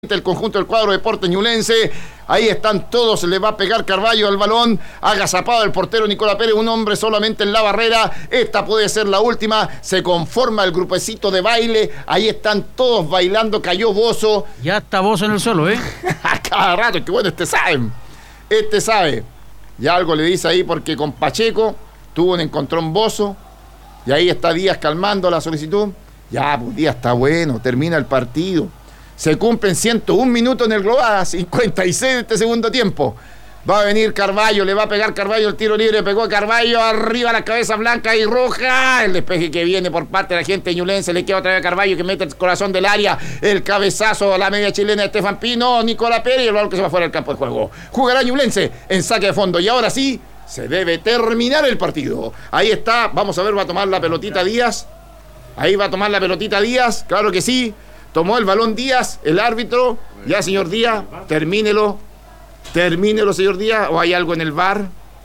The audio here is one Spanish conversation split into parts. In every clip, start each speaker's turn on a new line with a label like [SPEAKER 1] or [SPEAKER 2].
[SPEAKER 1] El conjunto del cuadro Deportes Ñublense, ahí están todos, le va a pegar Carvalho al balón, agazapado el portero Nicolás Pérez, un hombre solamente en la barrera, esta puede ser la última, se conforma el grupecito de baile, ahí están todos bailando, cayó Bozo.
[SPEAKER 2] Ya está Bozo en el suelo,
[SPEAKER 1] A cada rato, que bueno, este sabe, ya algo le dice ahí porque con Pacheco tuvo un encontrón Bozo, y ahí está Díaz calmando la solicitud, ya pues Díaz está bueno, termina el partido. Se cumplen 101 minutos en el global, 56 de este segundo tiempo. Va a venir Carvalho, le va a pegar Carvalho el tiro libre, pegó Carvalho, arriba la cabeza blanca y roja. El despeje que viene por parte de la gente ñublense, le queda otra vez a Carvalho que mete el corazón del área. El cabezazo a la media chilena de Estefan Pino, Nicolás Pérez y el balón que se va fuera del campo de juego. Jugará Ñublense en saque de fondo y ahora sí, se debe terminar el partido. Ahí está, vamos a ver, va a tomar la pelotita Díaz. Ahí va a tomar la pelotita Díaz, claro que sí. Tomó el balón Díaz, el árbitro. Ya, señor Díaz, termínelo, señor Díaz. ¿O hay algo en el VAR?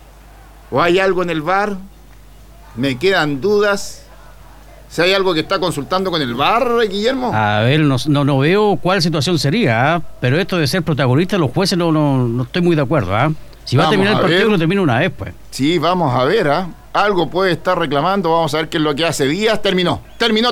[SPEAKER 1] Me quedan dudas. Si hay algo que está consultando con el VAR, Guillermo.
[SPEAKER 2] A ver, no veo cuál situación sería, pero esto de ser protagonista, los jueces no estoy muy de acuerdo. Si va a terminar el partido, lo termina una vez, pues.
[SPEAKER 1] Sí, vamos a ver, algo puede estar reclamando, vamos a ver qué es lo que hace Díaz. Terminó. Ha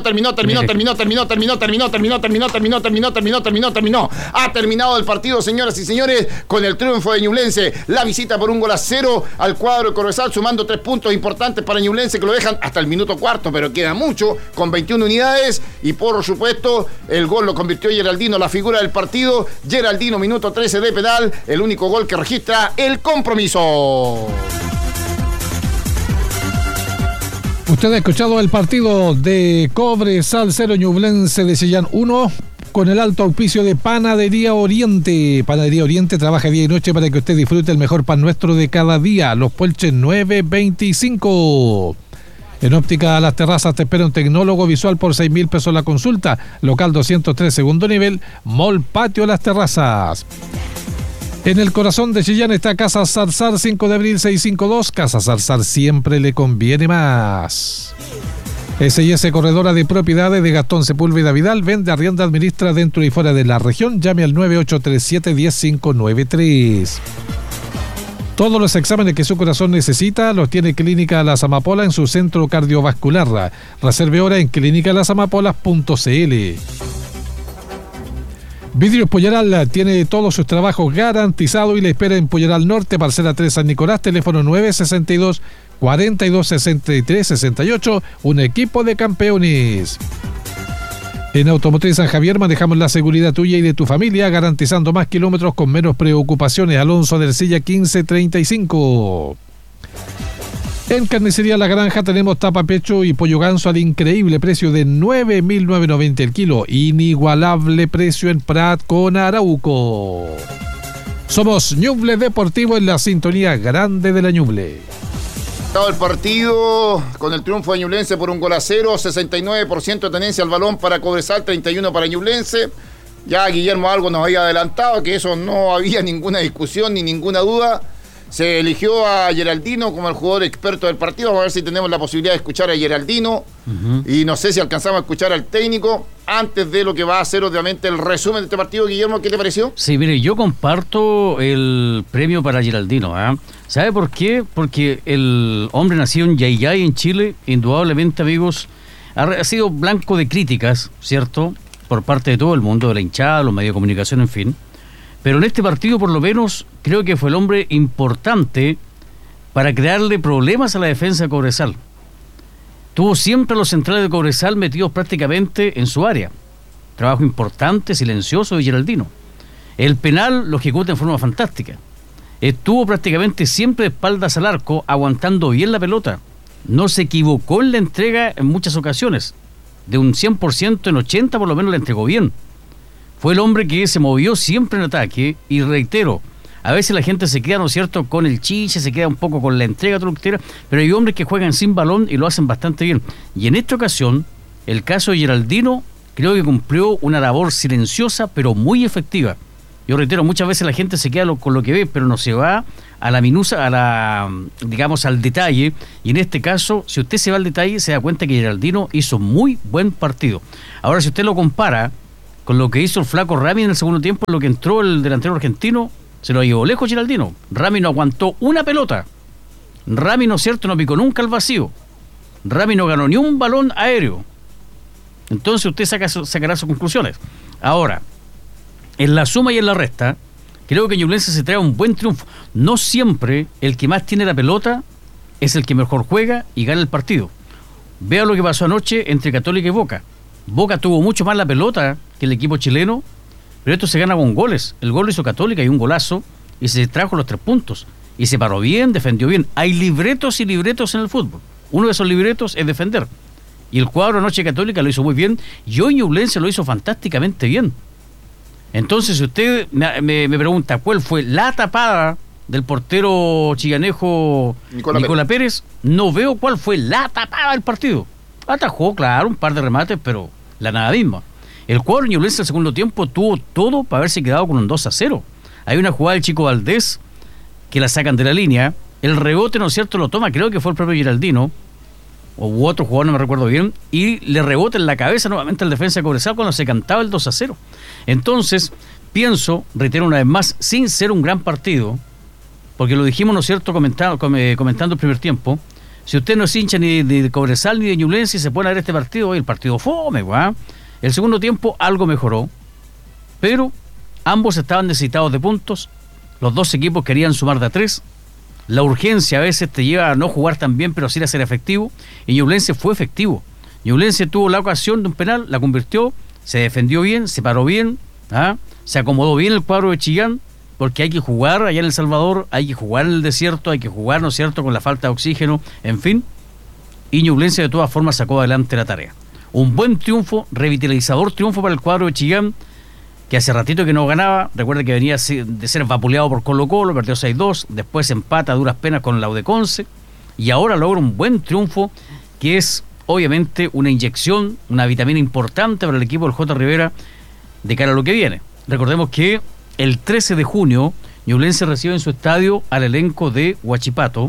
[SPEAKER 1] terminado el partido, señoras y señores, con el triunfo de Ñublense. La visita por 1-0 al cuadro de Corozal, sumando 3 puntos importantes para Ñublense, que lo dejan hasta el minuto cuarto, pero queda mucho, con 21 unidades. Y por supuesto, el gol lo convirtió Geraldino, la figura del partido. Geraldino, minuto 13 de penal, el único gol que registra el compromiso.
[SPEAKER 3] Usted ha escuchado el partido de Cobresal 0, Ñublense de Chillán 1, con el alto auspicio de Panadería Oriente. Panadería Oriente trabaja día y noche para que usted disfrute el mejor pan nuestro de cada día. Los Puelches 925. En Óptica Las Terrazas te espera un tecnólogo visual por 6,000 pesos la consulta. Local 203, segundo nivel, Mall Patio Las Terrazas. En el corazón de Chillán está Casa Zarzar, 5 de abril 652. Casa Zarzar siempre le conviene más. S&S Corredora de Propiedades de Gastón Sepúlveda Vidal. Vende, arrienda, administra dentro y fuera de la región. Llame al 9837-10593. Todos los exámenes que su corazón necesita los tiene Clínica Las Amapolas en su centro cardiovascular. Reserve hora en clinicalasamapolas.cl. Vidrios Polleral tiene todos sus trabajos garantizados y le espera en Polleral Norte, parcela 3 San Nicolás, teléfono 962-4263-68, un equipo de campeones. En Automotriz San Javier manejamos la seguridad tuya y de tu familia, garantizando más kilómetros con menos preocupaciones. Alonso del Silla 1535. En Carnicería La Granja tenemos tapa pecho y pollo ganso al increíble precio de 9.990 el kilo. Inigualable precio en Prat con Arauco. Somos Ñuble Deportivo en la sintonía grande de la Ñuble.
[SPEAKER 1] Todo el partido con el triunfo de Ñublense por 1-0, 69% de tenencia al balón para Cobresal, 31% para Ñublense. Ya Guillermo algo nos había adelantado, que eso no había ninguna discusión ni ninguna duda. Se eligió a Geraldino como el jugador experto del partido. Vamos a ver si tenemos la posibilidad de escuchar a Geraldino. Y no sé si alcanzamos a escuchar al técnico antes de lo que va a ser obviamente el resumen de este partido. Guillermo, ¿qué te pareció?
[SPEAKER 2] Sí, mire, yo comparto el premio para Geraldino. ¿Sabe por qué? Porque el hombre nacido en Yayay, en Chile, indudablemente, amigos, ha sido blanco de críticas, ¿cierto? Por parte de todo el mundo, de la hinchada, los medios de comunicación, en fin. Pero en este partido, por lo menos, creo que fue el hombre importante para crearle problemas a la defensa de Cobresal. Tuvo siempre a los centrales de Cobresal metidos prácticamente en su área. Trabajo importante, silencioso de Geraldino. El penal lo ejecuta en forma fantástica. Estuvo prácticamente siempre de espaldas al arco, aguantando bien la pelota. No se equivocó en la entrega en muchas ocasiones. De un 100%, en 80% por lo menos la entregó bien. Fue el hombre que se movió siempre en ataque y reitero, a veces la gente se queda, ¿no es cierto?, con el chiche, se queda un poco con la entrega truquera, pero hay hombres que juegan sin balón y lo hacen bastante bien. Y en esta ocasión, el caso de Geraldino creo que cumplió una labor silenciosa pero muy efectiva. Yo reitero, muchas veces la gente se queda con lo que ve, pero no se va a la minucia, digamos, al detalle. Y en este caso, si usted se va al detalle, se da cuenta que Geraldino hizo muy buen partido. Ahora, si usted lo compara con lo que hizo el flaco Rami en el segundo tiempo, lo que entró el delantero argentino, se lo llevó lejos Giraldino. Rami no aguantó una pelota. Rami, ¿no es cierto?, no picó nunca al vacío. Rami no ganó ni un balón aéreo. Entonces usted sacará sus conclusiones. Ahora, en la suma y en la resta, creo que Ñublense se trae un buen triunfo. No siempre el que más tiene la pelota es el que mejor juega y gana el partido. Vea lo que pasó anoche entre Católica y Boca. Boca tuvo mucho más la pelota que el equipo chileno, pero esto se gana con goles. El gol lo hizo Católica y un golazo, y se trajo los 3 puntos. Y se paró bien, defendió bien. Hay libretos y libretos en el fútbol. Uno de esos libretos es defender. Y el cuadro anoche Católica lo hizo muy bien, y hoy Ñublense lo hizo fantásticamente bien. Entonces, si usted me pregunta cuál fue la tapada del portero chiganejo Nicolás Pérez, no veo cuál fue la tapada del partido. Atajó, claro, un par de remates, pero la nada misma. El cuadro Ñublense el segundo tiempo tuvo todo para haberse quedado con un 2-0. Hay una jugada del Chico Valdés que la sacan de la línea, el rebote, ¿no es cierto?, lo toma, creo que fue el propio Giraldino, o otro jugador, no me recuerdo bien, y le rebota en la cabeza nuevamente al defensa de Cobresal cuando se cantaba el 2-0. Entonces, pienso, reitero una vez más, sin ser un gran partido, porque lo dijimos, ¿no es cierto?, comentando el primer tiempo, si usted no es hincha ni de Cobresal ni de Ñublense y se pone a ver este partido, hoy el partido fome, ¿va? El segundo tiempo algo mejoró, pero ambos estaban necesitados de puntos, los dos equipos querían sumar de a 3, la urgencia a veces te lleva a no jugar tan bien, pero sí a ser efectivo, y Ñublense fue efectivo. Ñublense tuvo la ocasión de un penal, la convirtió, se defendió bien, se paró bien, se acomodó bien el cuadro de Chillán, porque hay que jugar allá en El Salvador, hay que jugar en el desierto, hay que jugar, ¿no es cierto?, con la falta de oxígeno, en fin, y Ñublense de todas formas sacó adelante la tarea. Un buen triunfo, revitalizador triunfo para el cuadro de Chillán, que hace ratito que no ganaba. Recuerda que venía de ser vapuleado por Colo-Colo, perdió 6-2, después empata a duras penas con la U de Conce, y ahora logra un buen triunfo, que es obviamente una inyección, una vitamina importante para el equipo del J. Rivera de cara a lo que viene. Recordemos que el 13 de junio Ñublense recibe en su estadio al elenco de Huachipato,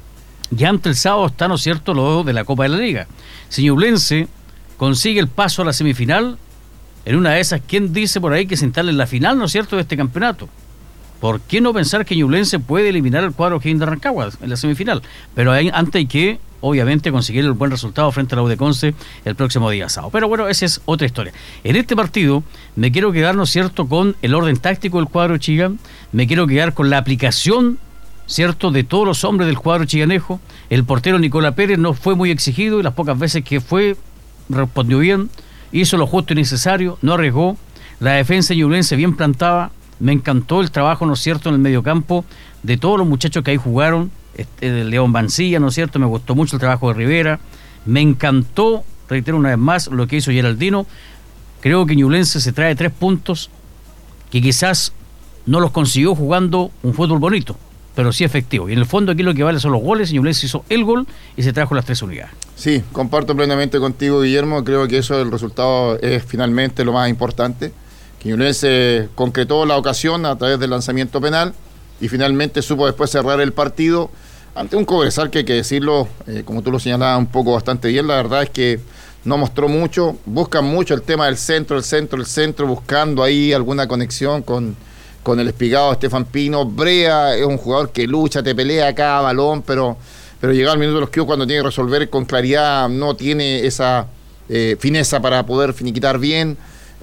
[SPEAKER 2] y antes el sábado está, ¿no es cierto?, lo de la Copa de la Liga. Si Ñublense consigue el paso a la semifinal, en una de esas, ¿quién dice por ahí que se instale en la final, ¿no es cierto?, de este campeonato? ¿Por qué no pensar que Ñublense puede eliminar al cuadro O'Higgins de Rancagua en la semifinal? Pero antes hay que, obviamente, conseguir el buen resultado frente a la U de Conce el próximo día sábado. Pero bueno, esa es otra historia. En este partido me quiero quedar, ¿no es cierto?, con el orden táctico del cuadro Chillán, me quiero quedar con la aplicación, ¿cierto?, de todos los hombres del cuadro chiganejo. El portero Nicolás Pérez no fue muy exigido, y las pocas veces que fue, respondió bien, hizo lo justo y necesario, no arriesgó. La defensa ñublense bien plantada. Me encantó el trabajo, ¿no es cierto?, en el mediocampo de todos los muchachos que ahí jugaron. León Mancilla, ¿no es cierto?, me gustó mucho el trabajo de Rivera. Me encantó, reitero una vez más, lo que hizo Giraldino. Creo que Ñublense se trae 3 puntos que quizás no los consiguió jugando un fútbol bonito, pero sí efectivo. Y en el fondo aquí lo que vale son los goles, y Ñublense hizo el gol y se trajo las 3 unidades.
[SPEAKER 1] Sí, comparto plenamente contigo, Guillermo. Creo que eso, el resultado es finalmente lo más importante. Que Ñublense concretó la ocasión a través del lanzamiento penal y finalmente supo después cerrar el partido ante un Cobresal que hay que decirlo, como tú lo señalabas un poco bastante bien. La verdad es que no mostró mucho, buscan mucho el tema del centro, buscando ahí alguna conexión con el espigado Estefan Pino. Brea es un jugador que lucha, te pelea cada balón, pero llegado al minuto de los que cuando tiene que resolver con claridad no tiene esa fineza para poder finiquitar bien.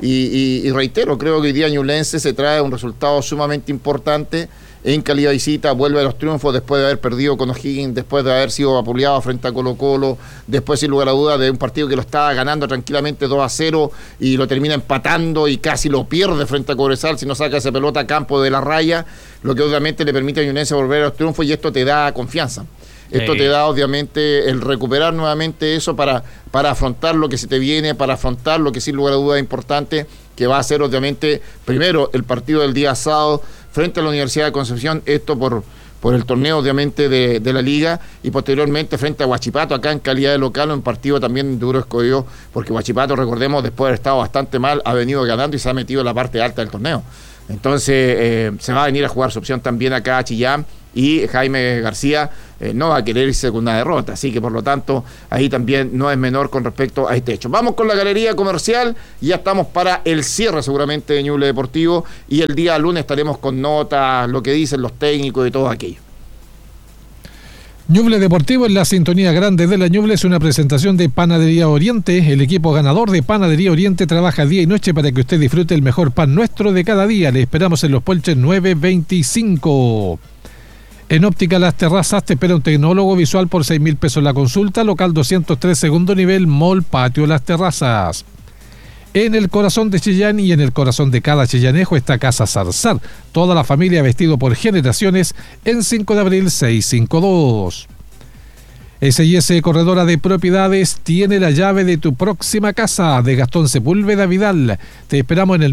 [SPEAKER 1] Y reitero, creo que hoy día Ñublense se trae un resultado sumamente importante en calidad de visita, vuelve a los triunfos después de haber perdido con O'Higgins, después de haber sido vapuleado frente a Colo-Colo, después sin lugar a dudas de un partido que lo estaba ganando tranquilamente 2-0 y lo termina empatando y casi lo pierde frente a Cobresal si no saca esa pelota a campo de la raya, lo que obviamente le permite a Ñublense volver a los triunfos, y esto te da confianza. Esto te da obviamente el recuperar nuevamente eso para afrontar lo que se te viene, para afrontar lo que sin lugar a dudas es importante, que va a ser obviamente primero el partido del día sábado frente a la Universidad de Concepción, esto por el torneo obviamente de la liga, y posteriormente frente a Huachipato acá en calidad de local, un partido también duro escogido, porque Huachipato, recordemos, después de haber estado bastante mal, ha venido ganando y se ha metido en la parte alta del torneo. Entonces se va a venir a jugar su opción también acá a Chillán, y Jaime García no va a querer irse con una derrota, así que por lo tanto ahí también no es menor con respecto a este hecho. Vamos con la galería comercial y ya estamos para el cierre seguramente de Ñuble Deportivo, y el día lunes estaremos con notas, lo que dicen los técnicos y todo aquello.
[SPEAKER 3] Ñuble Deportivo en la sintonía grande de la Ñuble es una presentación de Panadería Oriente. El equipo ganador de Panadería Oriente trabaja día y noche para que usted disfrute el mejor pan nuestro de cada día. Le esperamos en Los Puelches 925. En Óptica Las Terrazas te espera un tecnólogo visual por 6.000 pesos la consulta. Local 203, segundo nivel, Mall Patio Las Terrazas. En el corazón de Chillán y en el corazón de cada chillanejo está Casa Zarzar. Toda la familia vestido por generaciones en 5 de abril 652. S&S Corredora de Propiedades tiene la llave de tu próxima casa, de Gastón Sepúlveda Vidal. Te esperamos en el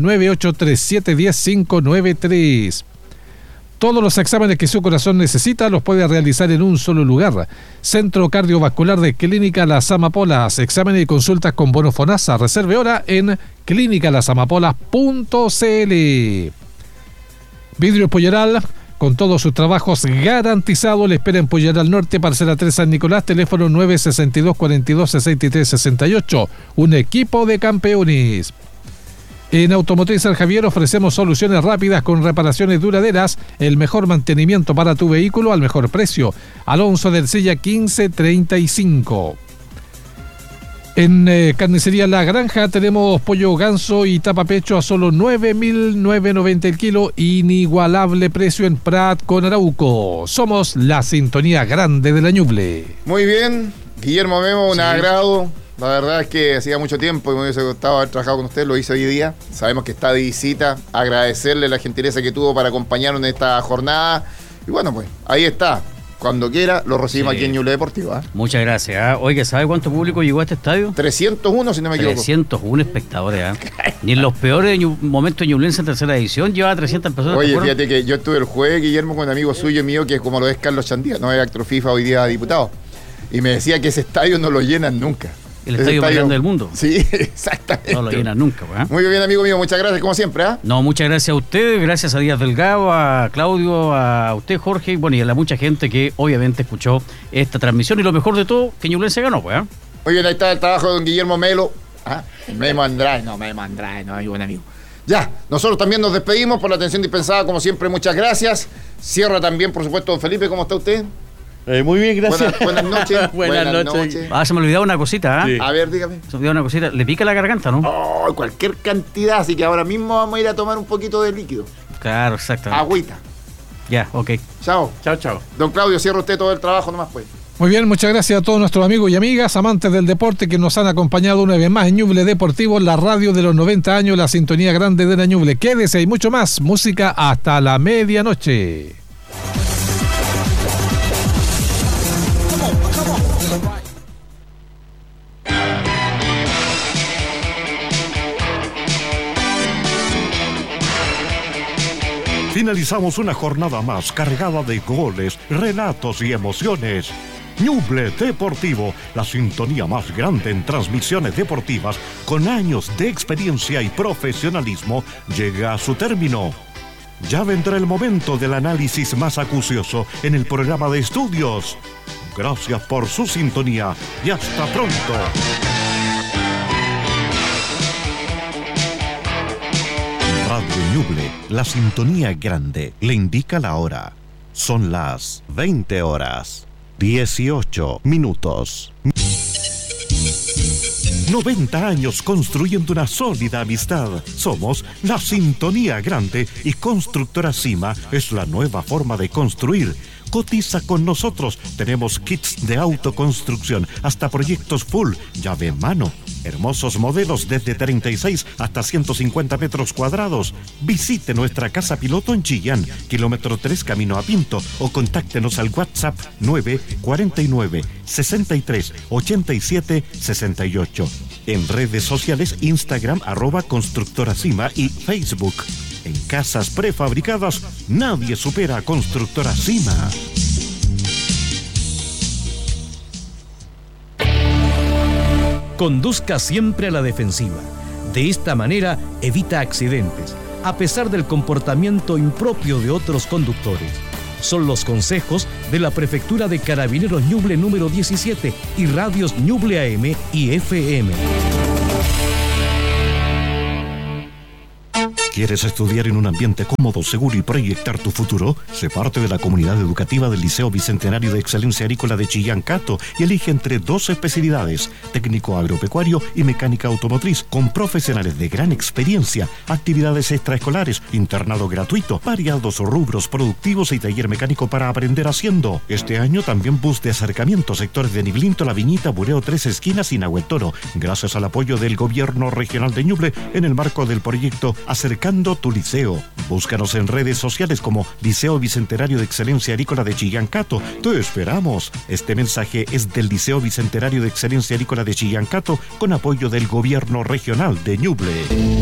[SPEAKER 3] 983710593. Todos los exámenes que su corazón necesita los puede realizar en un solo lugar. Centro Cardiovascular de Clínica Las Amapolas. Exámenes y consultas con bono FONASA. Reserve hora en clinicalasamapolas.cl. Vidrio Polleral, con todos sus trabajos garantizados, le espera en Polleral Norte, parcela 3 San Nicolás, teléfono 962-42-63-68. Un equipo de campeones. En Automotriz El Javier ofrecemos soluciones rápidas con reparaciones duraderas, el mejor mantenimiento para tu vehículo al mejor precio. Alonso de Ercilla 1535. En Carnicería La Granja tenemos pollo ganso y tapapecho a solo 9.990 el kilo. Inigualable precio en Prat con Arauco. Somos la sintonía grande de la Ñuble.
[SPEAKER 1] Muy bien, Guillermo Memo, un agrado. La verdad es que hacía mucho tiempo y me hubiese gustado haber trabajado con usted, lo hice hoy día. Sabemos que está de visita, agradecerle la gentileza que tuvo para acompañarnos en esta jornada. Y bueno, pues ahí está. Cuando quiera, lo recibimos aquí en Ñuble Deportivo.
[SPEAKER 2] Muchas gracias. Oiga, ¿sabe cuánto público llegó a este estadio?
[SPEAKER 1] 301, si no me equivoco.
[SPEAKER 2] 301 espectadores. Ni en los peores momentos ñublenses en tercera edición llevaba 300 personas.
[SPEAKER 1] Oye, fíjate que yo estuve el jueves, Guillermo, con un amigo suyo mío, que es como lo es Carlos Chandía, no es actor FIFA, hoy día diputado. Y me decía que ese estadio no lo llenan nunca.
[SPEAKER 2] El estadio más grande del mundo.
[SPEAKER 1] Sí, exactamente.
[SPEAKER 2] No lo llenan nunca, ¿eh?
[SPEAKER 1] Muy bien, amigo mío, muchas gracias como siempre.
[SPEAKER 2] No, muchas gracias a usted, gracias a Díaz Delgado, a Claudio, a usted, Jorge, y bueno, y a la mucha gente que obviamente escuchó esta transmisión, y lo mejor de todo, que Ñublense ganó, pues.
[SPEAKER 1] Muy bien, ahí está el trabajo de don Guillermo Melo. Memo Andrade, no, buen amigo. Ya, nosotros también nos despedimos por la atención dispensada, como siempre, muchas gracias. Cierra también, por supuesto, don Felipe, ¿cómo está usted?
[SPEAKER 4] Muy bien, gracias.
[SPEAKER 1] Buenas noches.
[SPEAKER 4] Buenas noches.
[SPEAKER 2] Se me olvidaba una cosita,
[SPEAKER 4] Sí.
[SPEAKER 1] A ver, dígame.
[SPEAKER 2] Se me olvidaba una cosita. Le pica la garganta, ¿no?
[SPEAKER 1] Oh, cualquier cantidad, así que ahora mismo vamos a ir a tomar un poquito de líquido.
[SPEAKER 2] Claro, exactamente.
[SPEAKER 1] Agüita.
[SPEAKER 2] Ya, ok.
[SPEAKER 1] Chao.
[SPEAKER 4] Chao.
[SPEAKER 1] Don Claudio, cierra usted todo el trabajo nomás, pues.
[SPEAKER 3] Muy bien, muchas gracias a todos nuestros amigos y amigas, amantes del deporte que nos han acompañado una vez más en Ñuble Deportivo, la radio de los 90 años, la sintonía grande de la Ñuble. Quédese y mucho más, música hasta la medianoche.
[SPEAKER 5] Finalizamos una jornada más cargada de goles, relatos y emociones. Ñuble Deportivo, la sintonía más grande en transmisiones deportivas, con años de experiencia y profesionalismo, llega a su término. Ya vendrá el momento del análisis más acucioso en el programa de estudios. Gracias por su sintonía y hasta pronto. Radio Ñuble, la sintonía grande, le indica la hora. Son las 20 horas, 18 minutos. 90 años construyendo una sólida amistad. Somos la sintonía grande y Constructora Cima es la nueva forma de construir. Cotiza con nosotros. Tenemos kits de autoconstrucción, hasta proyectos full, llave en mano. Hermosos modelos desde 36 hasta 150 metros cuadrados. Visite nuestra casa piloto en Chillán, kilómetro 3 camino a Pinto, o contáctenos al WhatsApp 949 63 87 68. En redes sociales, Instagram @Constructora Cima y Facebook. En casas prefabricadas, nadie supera a Constructora Cima.
[SPEAKER 6] Conduzca siempre a la defensiva. De esta manera evita accidentes, a pesar del comportamiento impropio de otros conductores. son los consejos de la Prefectura de Carabineros Ñuble número 17 y radios Ñuble AM y FM.
[SPEAKER 5] ¿Quieres estudiar en un ambiente cómodo, seguro y proyectar tu futuro? Sé parte de la comunidad educativa del Liceo Bicentenario de Excelencia Agrícola de Chillán Cato y elige entre 2 especialidades, técnico agropecuario y mecánica automotriz, con profesionales de gran experiencia, actividades extraescolares, internado gratuito, variados rubros productivos y taller mecánico para aprender haciendo. Este año también bus de acercamiento, sectores de Niblinto, La Viñita, Bureo 3 Esquinas y Nahuel Toro, gracias al apoyo del Gobierno Regional de Ñuble en el marco del proyecto Acercando tu liceo. Búscanos en redes sociales como Liceo Bicentenario de Excelencia Agrícola de Chillán Cato. Te esperamos. Este mensaje es del Liceo Bicentenario de Excelencia Agrícola de Chillán Cato con apoyo del Gobierno Regional de Ñuble.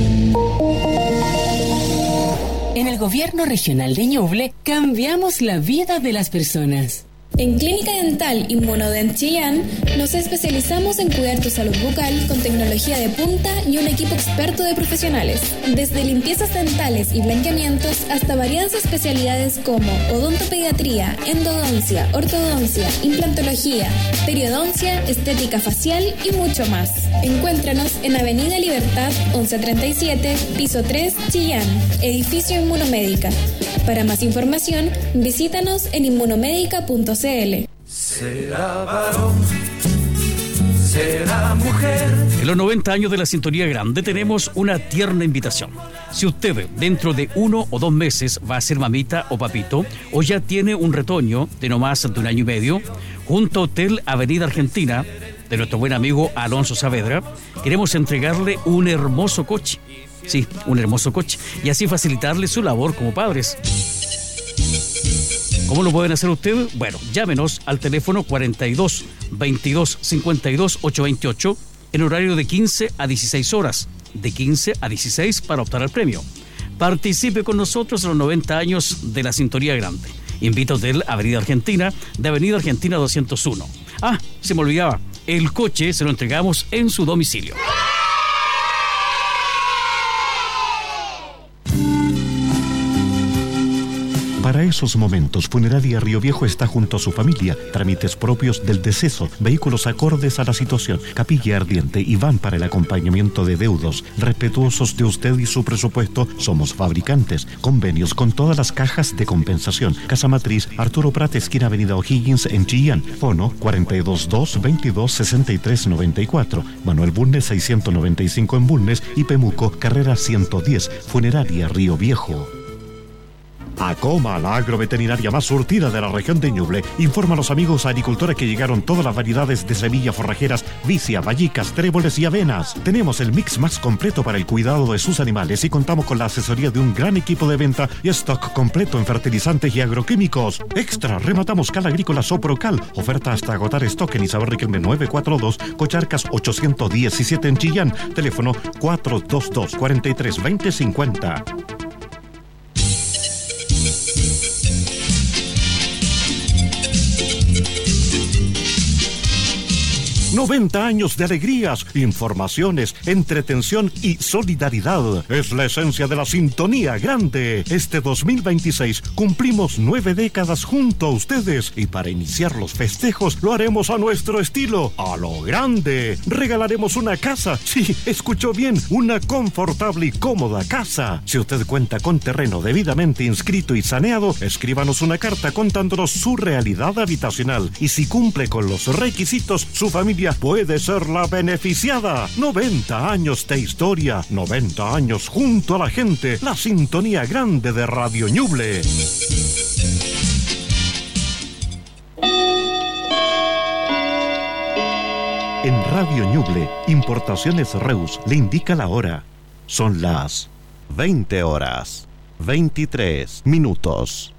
[SPEAKER 7] En el Gobierno Regional de Ñuble cambiamos la vida de las personas.
[SPEAKER 8] En Clínica Dental Inmunodent Chillán nos especializamos en cuidar tu salud bucal con tecnología de punta y un equipo experto de profesionales. Desde limpiezas dentales y blanqueamientos hasta variadas especialidades como odontopediatría, endodoncia, ortodoncia, implantología, periodoncia, estética facial y mucho más. Encuéntranos en Avenida Libertad 1137, piso 3, Chillán, edificio Inmunomédica. Para más información, visítanos en inmunomedica.cl.
[SPEAKER 9] Será varón, será mujer.
[SPEAKER 2] En los 90 años de la Sintonía Grande tenemos una tierna invitación. Si usted dentro de 1 o 2 meses va a ser mamita o papito, o ya tiene un retoño de no más de 1 año y medio, junto a Hotel Avenida Argentina, de nuestro buen amigo Alonso Saavedra, queremos entregarle un hermoso coche. Sí, un hermoso coche, y así facilitarle su labor como padres. ¿Cómo lo pueden hacer ustedes? Bueno, llámenos al teléfono 42 22 52 828 en horario de 15 a 16 horas, de 15 a 16 para optar al premio. Participe con nosotros en los 90 años de la Sintonía Grande. Invita Hotel Avenida Argentina, de Avenida Argentina 201. Ah, se me olvidaba, el coche se lo entregamos en su domicilio.
[SPEAKER 5] Para esos momentos, Funeraria Río Viejo está junto a su familia. Trámites propios del deceso, vehículos acordes a la situación, capilla ardiente y van para el acompañamiento de deudos. Respetuosos de usted y su presupuesto, somos fabricantes. Convenios con todas las cajas de compensación. Casa Matriz, Arturo Prat, esquina Avenida O'Higgins, en Chillán. Fono 422-22-63-94. Manuel Bulnes 695 en Bulnes y Pemuco, carrera 110. Funeraria Río Viejo. Acoma, la agroveterinaria más surtida de la región de Ñuble, informa a los amigos agricultores que llegaron todas las variedades de semillas forrajeras, vicia, vallicas, tréboles y avenas. Tenemos el mix más completo para el cuidado de sus animales y contamos con la asesoría de un gran equipo de venta y stock completo en fertilizantes y agroquímicos. Extra, rematamos Cal Agrícola Soprocal, oferta hasta agotar stock en Isabel Riquelme 942, Cocharcas 817 en Chillán, teléfono 422 43 20 50. 90 años de alegrías, informaciones, entretención y solidaridad. Es la esencia de la Sintonía Grande. Este 2026 cumplimos 9 décadas junto a ustedes y para iniciar los festejos lo haremos a nuestro estilo, a lo grande. Regalaremos una casa. Sí, escuchó bien, una confortable y cómoda casa. Si usted cuenta con terreno debidamente inscrito y saneado, escríbanos una carta contándonos su realidad habitacional. Y si cumple con los requisitos, su familia puede ser la beneficiada. 90 años de historia, 90 años junto a la gente. La Sintonía Grande de Radio Ñuble. En Radio Ñuble, Importaciones Reus le indica la hora. Son las 20 horas, 23 minutos.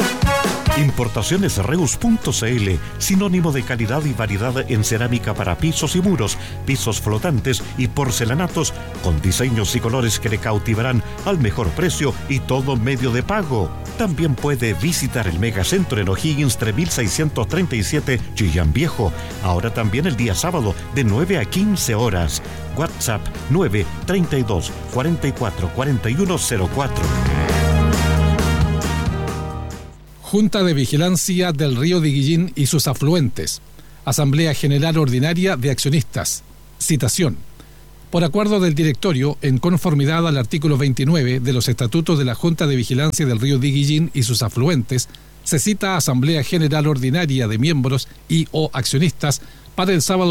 [SPEAKER 5] Importacionesreus.cl, sinónimo de calidad y variedad en cerámica para pisos y muros, pisos flotantes y porcelanatos, con diseños y colores que le cautivarán al mejor precio y todo medio de pago. También puede visitar el Megacentro en O'Higgins 3637, Chillán Viejo. Ahora también el día sábado de 9 a 15 horas. WhatsApp 932 44 4104.
[SPEAKER 3] Junta de Vigilancia del Río Diguillín y sus afluentes. Asamblea General Ordinaria de Accionistas. Citación. Por acuerdo del directorio, en conformidad al artículo 29 de los estatutos de la Junta de Vigilancia del Río Diguillín y sus afluentes, se cita Asamblea General Ordinaria de miembros y o accionistas para el sábado